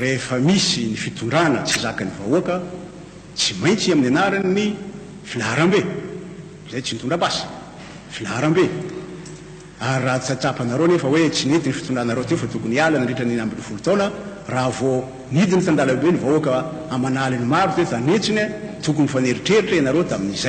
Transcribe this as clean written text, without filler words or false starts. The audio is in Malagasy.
rehefa misy ny fitondrana tsy zaka ny vahoaka tsy maintsy amin'ny anarany ny filaharam-be zay tsy nitondra-basa filaharam-be ary raha tsatsapanareo nefa hoe tsy nety ny fitondranareo teo fa tokony hiala nandritra ny 20 taona raha vo nidiny tandalabe ny vahoaka amanaly ny maro te tanetsiny tokony faneritreritra ianareo tamin'izay